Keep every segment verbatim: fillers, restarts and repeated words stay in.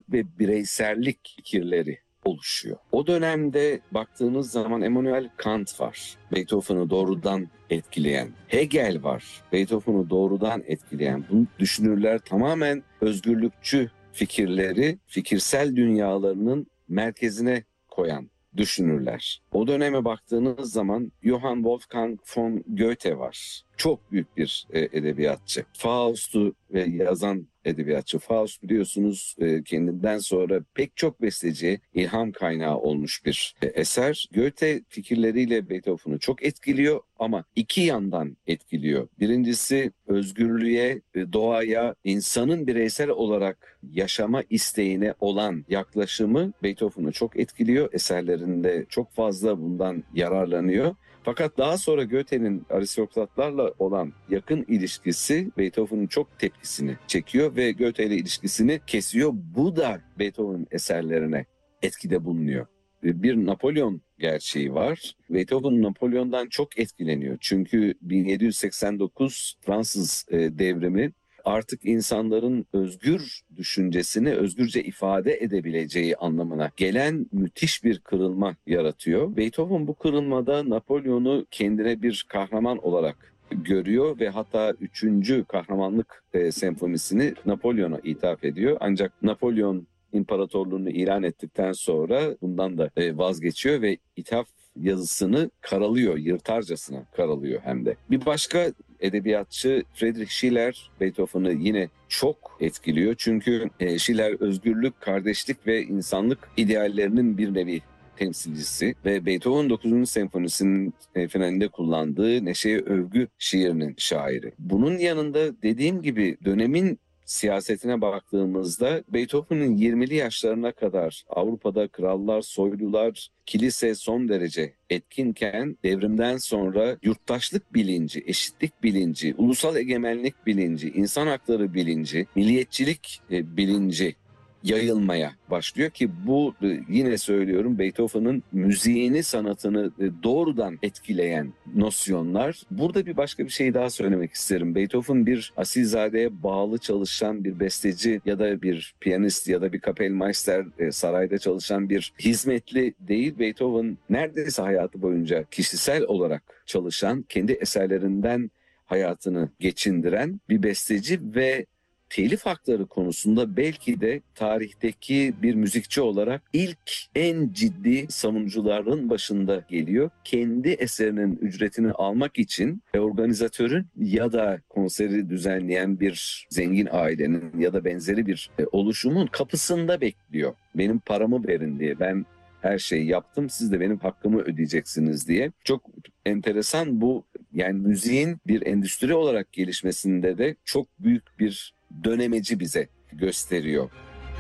ve bireysellik fikirleri oluşuyor. O dönemde baktığınız zaman Immanuel Kant var, Beethoven'ı doğrudan etkileyen. Hegel var, Beethoven'ı doğrudan etkileyen. Bu düşünürler tamamen özgürlükçü fikirleri fikirsel dünyalarının merkezine koyan düşünürler. O döneme baktığınız zaman Johann Wolfgang von Goethe var. Çok büyük bir e, edebiyatçı. Faust'u ve yazan edebiyatçı. Faust biliyorsunuz e, kendinden sonra pek çok besteciye ilham kaynağı olmuş bir e, eser. Goethe fikirleriyle Beethoven'ı çok etkiliyor ama iki yandan etkiliyor. Birincisi özgürlüğe, e, doğaya, insanın bireysel olarak yaşama isteğine olan yaklaşımı Beethoven'ı çok etkiliyor. Eserlerinde çok fazla bundan yararlanıyor. Fakat daha sonra Goethe'nin aristokratlarla olan yakın ilişkisi Beethoven'ın çok tepkisini çekiyor ve Goethe ile ilişkisini kesiyor. Bu da Beethoven'ın eserlerine etkide bulunuyor. Bir Napolyon gerçeği var. Beethoven Napolyon'dan çok etkileniyor. Çünkü bin yedi yüz seksen dokuz Fransız devrimi artık insanların özgür düşüncesini özgürce ifade edebileceği anlamına gelen müthiş bir kırılma yaratıyor. Beethoven bu kırılmada Napolyon'u kendine bir kahraman olarak görüyor ve hatta üçüncü kahramanlık e, senfonisini Napolyon'a ithaf ediyor. Ancak Napolyon imparatorluğunu ilan ettikten sonra bundan da e, vazgeçiyor ve ithaf yazısını karalıyor, yırtarcasına karalıyor hem de. Bir başka edebiyatçı Friedrich Schiller Beethoven'ı yine çok etkiliyor. Çünkü e, Schiller özgürlük, kardeşlik ve insanlık ideallerinin bir nevi temsilcisi ve Beethoven dokuzuncu senfonisinin e, finalinde kullandığı Neşeye Övgü şiirinin şairi. Bunun yanında dediğim gibi dönemin siyasetine baktığımızda Beethoven'ın yirmili yaşlarına kadar Avrupa'da krallar, soylular, kilise son derece etkinken devrimden sonra yurttaşlık bilinci, eşitlik bilinci, ulusal egemenlik bilinci, insan hakları bilinci, milliyetçilik bilinci yayılmaya başlıyor ki bu yine söylüyorum Beethoven'ın müziğini, sanatını doğrudan etkileyen nosyonlar. Burada bir başka bir şey daha söylemek isterim. Beethoven bir asilzadeye bağlı çalışan bir besteci ya da bir piyanist ya da bir Kapellmeister sarayda çalışan bir hizmetli değil. Beethoven neredeyse hayatı boyunca kişisel olarak çalışan, kendi eserlerinden hayatını geçindiren bir besteci ve telif hakları konusunda belki de tarihteki bir müzikçi olarak ilk en ciddi savunucuların başında geliyor. Kendi eserinin ücretini almak için organizatörün ya da konseri düzenleyen bir zengin ailenin ya da benzeri bir oluşumun kapısında bekliyor. Benim paramı verin diye, ben her şeyi yaptım, siz de benim hakkımı ödeyeceksiniz diye. Çok enteresan bu, yani müziğin bir endüstri olarak gelişmesinde de çok büyük bir dönemeci bize gösteriyor.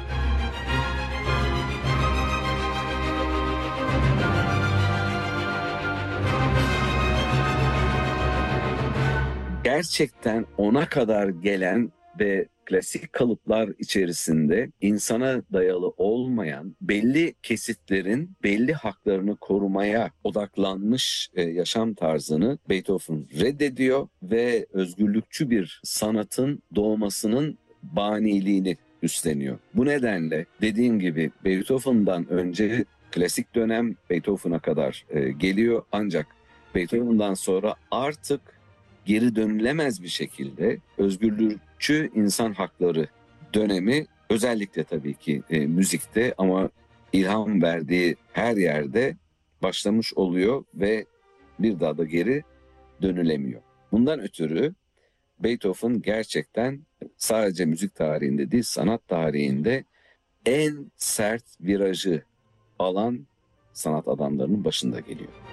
Gerçekten ona kadar gelen ve klasik kalıplar içerisinde insana dayalı olmayan belli kesitlerin belli haklarını korumaya odaklanmış e, yaşam tarzını Beethoven reddediyor ve özgürlükçü bir sanatın doğmasının baniliğini üstleniyor. Bu nedenle dediğim gibi Beethoven'dan önce klasik dönem Beethoven'a kadar e, geliyor, ancak Beethoven'dan sonra artık geri dönülemez bir şekilde özgürlükçü insan hakları dönemi, özellikle tabii ki e, müzikte ama ilham verdiği her yerde başlamış oluyor ve bir daha da geri dönülemiyor. Bundan ötürü Beethoven gerçekten sadece müzik tarihinde değil, sanat tarihinde en sert virajı alan sanat adamlarının başında geliyor.